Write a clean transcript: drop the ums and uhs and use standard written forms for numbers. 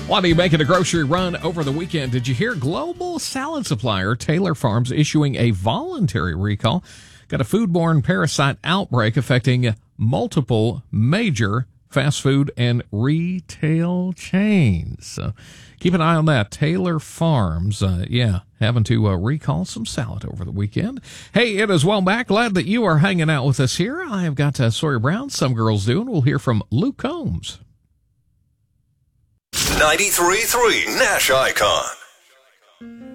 While you making a grocery run over the weekend, did you hear global salad supplier Taylor Farms issuing a voluntary recall? Got a foodborne parasite outbreak affecting multiple major fast food and retail chains. So keep an eye on that. Taylor Farms, having to recall some salad over the weekend. Hey, it is Well Back. Glad that you are hanging out with us here. I have got Sawyer Brown, Some Girls Do, and we'll hear from Luke Combs. 93.3 Nash Icon.